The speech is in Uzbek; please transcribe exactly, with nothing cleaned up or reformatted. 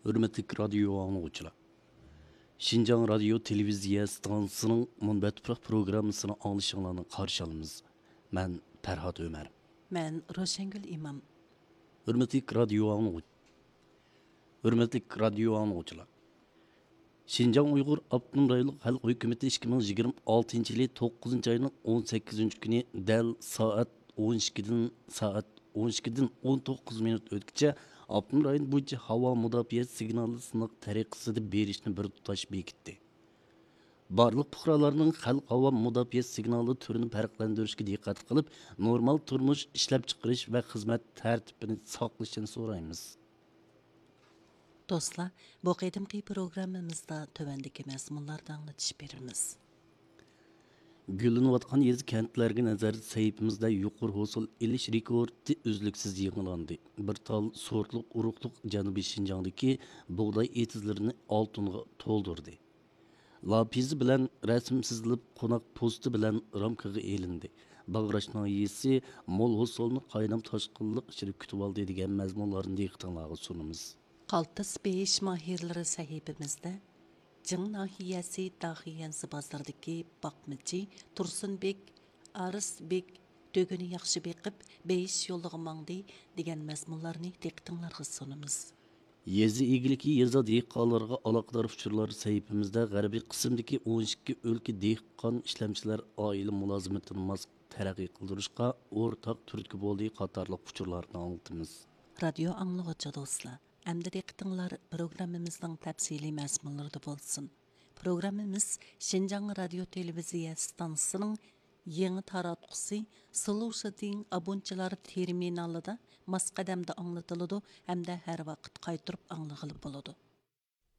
Hürmetli radyo anlıqçılar. Şinjan Radyo Televiziya stansiyasının Munbətpıraq programmasını anlaşılığını qarşı alımız. Mən Pərhat Ömər. Mən Roşengül İmam. Hürmetli radyo anlıqçılar. Hürmetli radyo anlıqçılar. Şinjan Uyghur Abdunum Rayonluq Xalq Hökuməti ikki ming yigirma oltinchi yili to'qqizinchi ayının o'n sakkizinchi kuni dal soat o'n ikkidan soat o'n ikkidan o'n to'qqiz minut o'tkicha Abdunum rayon bo'yicha havo mudofaa signali sınaq tariqasida berishni bir tutash bekitdi. Barliq fuqarolarning xalq havo mudofaa signali turini farqlantirishga diqqat qilib, normal turmush ishlab chiqarish va xizmat tartibini saqlashni so'raymiz. Dostlar, bu qedimki programmamızda tövəndəki məzmunlardan anlatış berimiz. Gülünüvatqan yezi kentlərə nəzər sahibimizdə yuqur hosul iliş rekordi üzlüksüz yığılandı. Bir tal sortluq, uruqluq Cənubi Şinjandakı buğday etizlərini altınğa toldurdu. Lapizi bilən rəsm sizilib, qonaq postu bilən ramkağa elindi. Bağraş nahiyesi mol hosolunu qaynam taşqınlıq içiri kütüb aldı degan məzmunlarını diqqətinizə sunumuz. Qaltis beyiş mahirləri sahibimizdə Cың nahiyəsi Daxiyansı bazardakı Baqmıcı, Tursunbek, Arisbek, Dögünü yaxşı beqib, beyiş yolluğu mаңды degan məzmunlarını diqqətinizə sunumuz. Yezi egiliki yeza dehqonlarga aloqador uchurlar sahifimizda g'arbiy qismdagi o'n ikki o'lka dehqon ishlamchilar oila mulozimatini mas taraqqiy qildirishga o'rtaq turtki bo'ldi qatorliq uchurlarni anlatamiz. Radio anlıqçı dostlar, əmdə diqqətinizlər proqramımızın təfsili məzmunlarında bolsun. Proqramımız Şinjan Radio Televiziya stansiyasının yeni taratqusi Solusadin abunchilar terminalida mas qadamda anlatıldı, hamda har vaqt qaytarib anlag'ili bo'ladi.